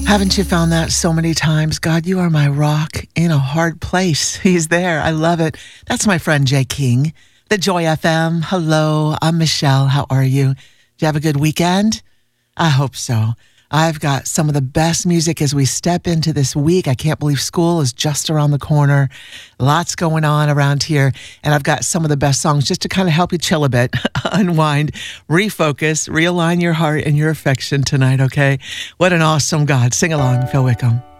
Haven't you found that so many times? God, you are my rock in a hard place. He's there. I love it. That's my friend Jay King, the Joy FM. Hello, I'm Michelle. How are you? Did you have a good weekend? I hope so. I've got some of the best music as we step into this week. I can't believe school is just around the corner. Lots going on around here. And I've got some of the best songs just to kind of help you chill a bit, unwind, refocus, realign your heart and your affection tonight, okay? What an awesome God. Sing along, Phil Wickham.